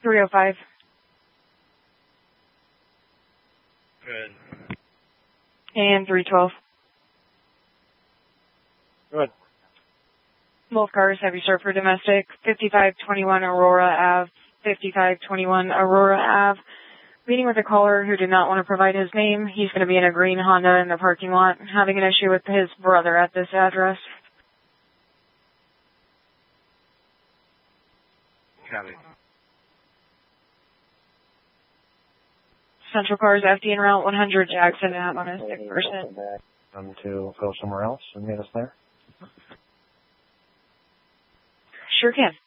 305. Good. And 312. Good. Both cars have you served for domestic. 5521 Aurora Ave, 5521 Aurora Ave. Meeting with a caller who did not want to provide his name. He's going to be in a green Honda in the parking lot, having an issue with his brother at this address. Copy. Central Cars FD en route 100 Jackson at on a sick person. To go somewhere else and meet us there? Sure can.